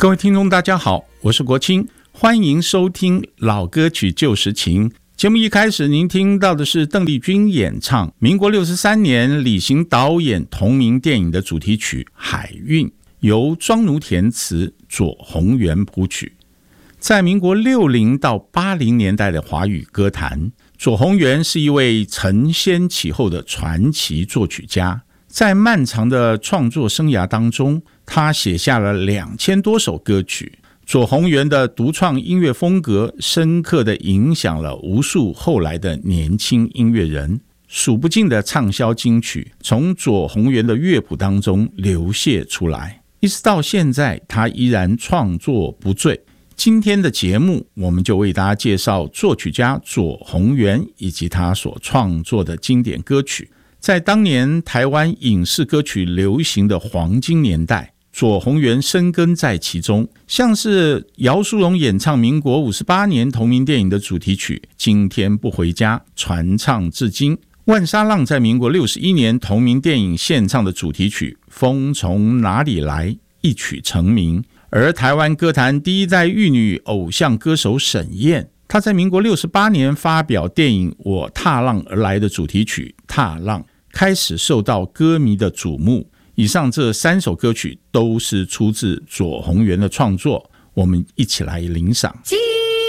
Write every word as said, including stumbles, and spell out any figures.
各位听众大家好，我是国清，欢迎收听老歌曲旧时情。节目一开始您听到的是邓丽君演唱民国六十三年李行导演同名电影的主题曲《海韵》，由庄奴填词，左宏元谱曲。在民国六零到八零年代的华语歌坛，左宏元是一位承先启后的传奇作曲家。在漫长的创作生涯当中，他写下了两千多首歌曲。左宏元的独创音乐风格深刻地影响了无数后来的年轻音乐人，数不尽的畅销金曲从左宏元的乐谱当中流泻出来，一直到现在他依然创作不醉。今天的节目我们就为大家介绍作曲家左宏元以及他所创作的经典歌曲。在当年台湾影视歌曲流行的黄金年代，左宏元深耕在其中，像是姚淑蓉演唱民国五十八年同名电影的主题曲《今天不回家》，传唱至今。万沙浪在民国六十一年同名电影献唱的主题曲《风从哪里来》，一曲成名。而台湾歌坛第一代玉女偶像歌手沈燕，她在民国六十八年发表电影《我踏浪而来》的主题曲《踏浪》，开始受到歌迷的瞩目。以上这三首歌曲都是出自左宏元的创作，我们一起来领赏。 今